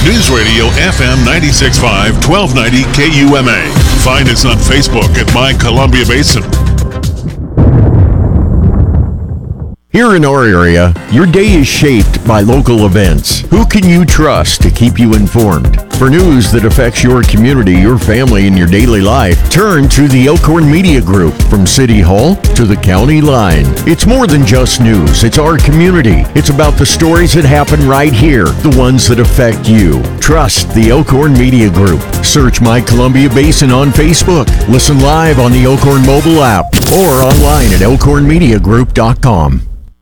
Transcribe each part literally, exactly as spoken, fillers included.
News Radio F M ninety-six point five, twelve ninety K U M A. Find us on Facebook at My Columbia Basin. Here in our area, your day is shaped by local events. Who can you trust to keep you informed? For news that affects your community, your family, and your daily life, turn to the Elkhorn Media Group. From City Hall to the county line. It's more than just news. It's our community. It's about the stories that happen right here, the ones that affect you. Trust the Elkhorn Media Group. Search My Columbia Basin on Facebook. Listen live on the Elkhorn mobile app or online at elkhorn media group dot com.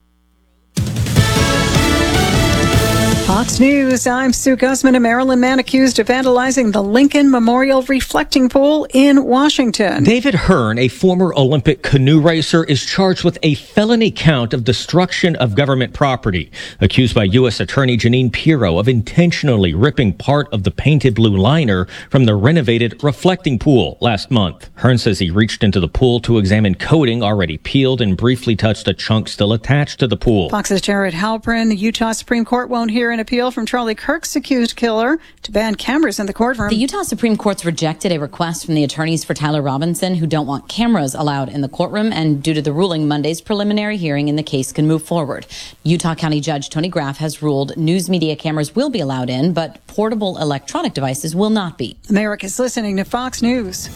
Fox News, I'm Sue Guzman. A Maryland man accused of vandalizing the Lincoln Memorial Reflecting Pool in Washington. David Hearn, a former Olympic canoe racer, is charged with a felony count of destruction of government property, accused by U S Attorney Janine Pirro of intentionally ripping part of the painted blue liner from the renovated reflecting pool last month. Hearn says he reached into the pool to examine coating already peeled and briefly touched a chunk still attached to the pool. Fox's Jared Halpern. The Utah Supreme Court won't hear an appeal from Charlie Kirk's accused killer to ban cameras in the courtroom. The Utah Supreme Court's rejected a request from the attorneys for Tyler Robinson, who don't want cameras allowed in the courtroom, and due to the ruling, Monday's preliminary hearing in the case can move forward. Utah County Judge Tony Graff has ruled news media cameras will be allowed in, but portable electronic devices will not be. America's listening to Fox News.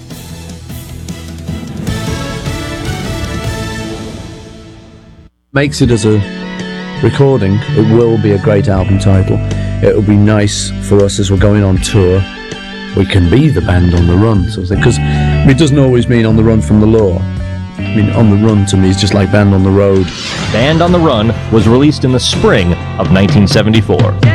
Makes it as a recording, it will be a great album title. It will be nice for us as we're going on tour. We can be the band on the run, sort of thing, because I mean, it doesn't always mean on the run from the law. I mean, on the run to me is just like band on the road. Band on the Run was released in the spring of nineteen seventy-four.